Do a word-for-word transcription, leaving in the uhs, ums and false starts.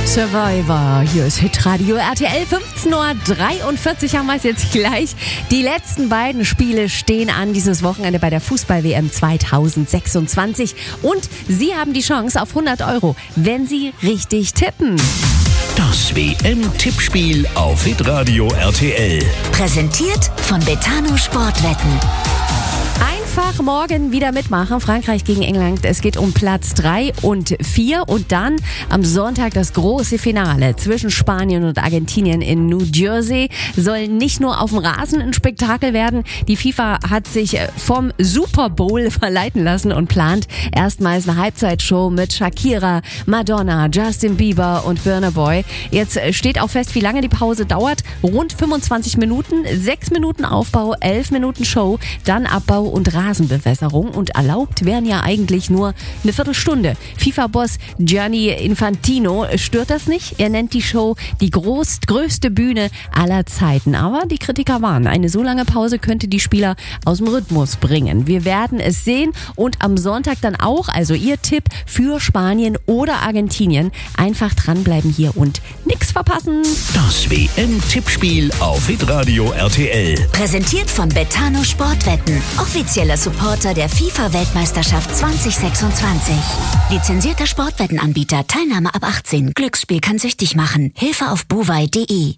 Survivor, hier ist Hitradio R T L. fünfzehn Uhr dreiundvierzig haben wir es jetzt gleich. Die letzten beiden Spiele stehen an dieses Wochenende bei der Fußball-W M zweitausendsechsundzwanzig. Und Sie haben die Chance auf hundert Euro, wenn Sie richtig tippen. Das W M-Tippspiel auf Hitradio R T L. Präsentiert von Betano Sportwetten. Einfach morgen wieder mitmachen. Frankreich gegen England. Es geht um Platz drei und vier. Und dann am Sonntag das große Finale zwischen Spanien und Argentinien in New Jersey. Soll nicht nur auf dem Rasen ein Spektakel werden. Die FIFA hat sich vom Super Bowl verleiten lassen und plant erstmals eine Halbzeitshow mit Shakira, Madonna, Justin Bieber und Burna Boy. Jetzt steht auch fest, wie lange die Pause dauert. Rund fünfundzwanzig Minuten, sechs Minuten Aufbau, elf Minuten Show, dann Abbau und Rasenbewässerung. Und erlaubt wären ja eigentlich nur eine Viertelstunde. FIFA-Boss Gianni Infantino stört das nicht. Er nennt die Show die groß, größte Bühne aller Zeiten. Aber die Kritiker warnen, eine so lange Pause könnte die Spieler aus dem Rhythmus bringen. Wir werden es sehen und am Sonntag dann auch, also Ihr Tipp für Spanien oder Argentinien. Einfach dranbleiben hier und nix verpassen. Das W M-Tippspiel auf Hitradio R T L. Präsentiert von Betano Sportwetten. Offizieller Supporter der FIFA-Weltmeisterschaft zweitausendsechsundzwanzig. Lizenzierter Sportwettenanbieter. Teilnahme ab achtzehn. Glücksspiel kann süchtig machen. Hilfe auf bovai punkt de.